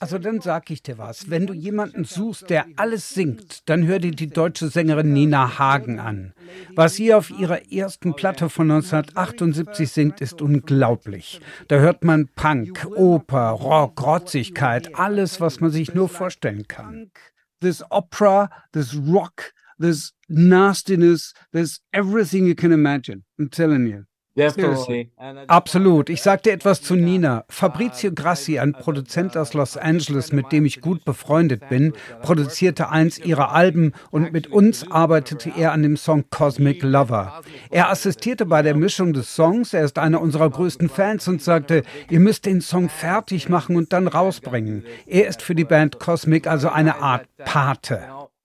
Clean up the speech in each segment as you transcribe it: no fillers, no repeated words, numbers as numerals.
Also dann sag ich dir was. Wenn du jemanden suchst, der alles singt, dann hör dir die deutsche Sängerin Nina Hagen an. Was sie auf ihrer ersten Platte von 1978 singt, ist unglaublich. Da hört man Punk, Oper, Rock, Rotzigkeit, alles, was man sich nur vorstellen kann. There's opera, there's rock, there's nastiness, there's everything you can imagine. I'm telling you. Absolut. Ich sagte etwas zu Nina. Fabrizio Grassi, ein Produzent aus Los Angeles, mit dem ich gut befreundet bin, produzierte eins ihrer Alben und mit uns arbeitete er an dem Song Cosmic Lover. Er assistierte bei der Mischung des Songs, er ist einer unserer größten Fans und sagte, ihr müsst den Song fertig machen und dann rausbringen. Er ist für die Band Cosmic also eine Art Pate.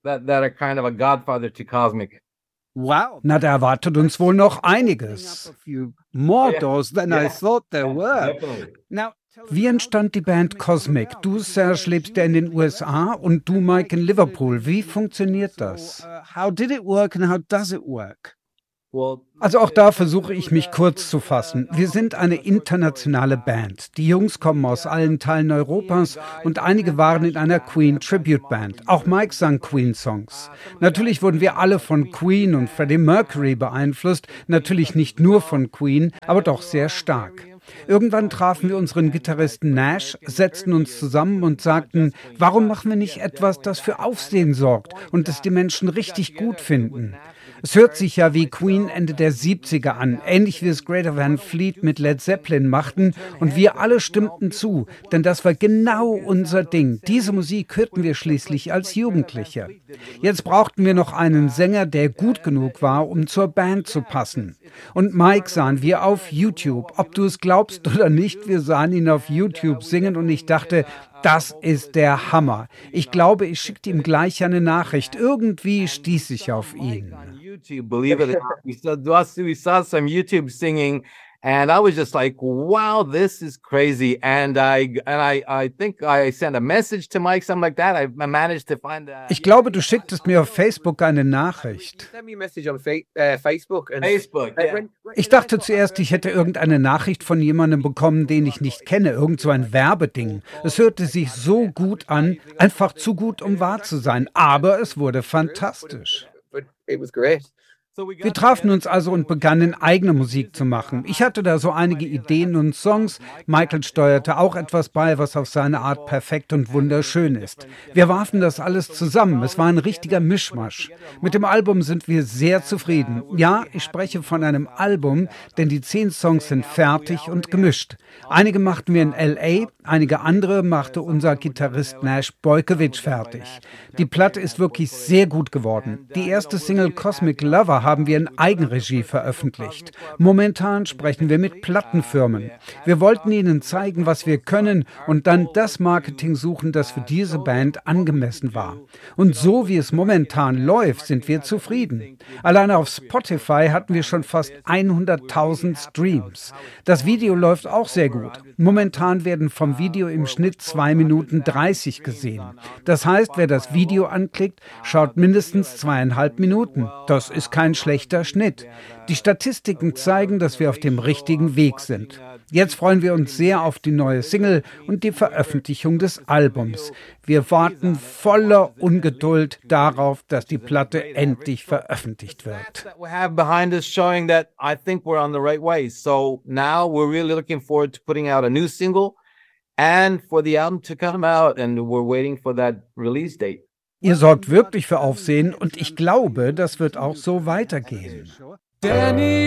Wow. Na, da erwartet uns wohl noch einiges. More doors than I thought there were. Now, wie entstand die Band Cosmic? Du, Serge, lebst ja in den USA und du, Mike, in Liverpool. Wie funktioniert das? How did it work and how does it work? Also auch da versuche ich mich kurz zu fassen. Wir sind eine internationale Band. Die Jungs kommen aus allen Teilen Europas und einige waren in einer Queen-Tribute-Band. Auch Mike sang Queen-Songs. Natürlich wurden wir alle von Queen und Freddie Mercury beeinflusst. Natürlich nicht nur von Queen, aber doch sehr stark. Irgendwann trafen wir unseren Gitarristen Nash, setzten uns zusammen und sagten, warum machen wir nicht etwas, das für Aufsehen sorgt und das die Menschen richtig gut finden? Es hört sich ja wie Queen Ende der 70er an, ähnlich wie es Greta Van Fleet mit Led Zeppelin machten und wir alle stimmten zu, denn das war genau unser Ding. Diese Musik hörten wir schließlich als Jugendliche. Jetzt brauchten wir noch einen Sänger, der gut genug war, um zur Band zu passen. Und Mike sahen wir auf YouTube. Ob du es glaubst oder nicht, wir sahen ihn auf YouTube singen und ich dachte, das ist der Hammer. Ich glaube, ich schickte ihm gleich eine Nachricht. Irgendwie stieß ich auf ihn. Believe it or not, we saw some YouTube singing, and I was just like, "Wow, this is crazy!" And I think I sent a message to Mike, something like that. I managed to find. Ich glaube, du schicktest mir auf Facebook eine Nachricht. Facebook. Yeah. Ich dachte zuerst, ich hätte irgendeine Nachricht von jemandem bekommen, den ich nicht kenne, irgend so ein Werbeding. Es hörte sich so gut an, einfach zu gut, um wahr zu sein. Aber es wurde fantastisch. It was great. Wir trafen uns also und begannen, eigene Musik zu machen. Ich hatte da so einige Ideen und Songs. Michael steuerte auch etwas bei, was auf seine Art perfekt und wunderschön ist. Wir warfen das alles zusammen. Es war ein richtiger Mischmasch. Mit dem Album sind wir sehr zufrieden. Ja, ich spreche von einem Album, denn die 10 Songs sind fertig und gemischt. Einige machten wir in L.A., einige andere machte unser Gitarrist Nash Boykovich fertig. Die Platte ist wirklich sehr gut geworden. Die erste Single Cosmic Lover haben wir in Eigenregie veröffentlicht. Momentan sprechen wir mit Plattenfirmen. Wir wollten ihnen zeigen, was wir können und dann das Marketing suchen, das für diese Band angemessen war. Und so wie es momentan läuft, sind wir zufrieden. Alleine auf Spotify hatten wir schon fast 100.000 Streams. Das Video läuft auch sehr gut. Momentan werden vom Video im Schnitt 2 Minuten 30 gesehen. Das heißt, wer das Video anklickt, schaut mindestens 2,5 Minuten. Das ist kein schlechter Schnitt. Die Statistiken zeigen, dass wir auf dem richtigen Weg sind. Jetzt freuen wir uns sehr auf die neue Single und die Veröffentlichung des Albums. Wir warten voller Ungeduld darauf, dass die Platte endlich veröffentlicht wird. We have behind us showing that I think we're on the right way. So now we're really looking forward to putting out a new single and for the album to come out, and we're waiting for that release date. Ihr sorgt wirklich für Aufsehen und ich glaube, das wird auch so weitergehen. Danny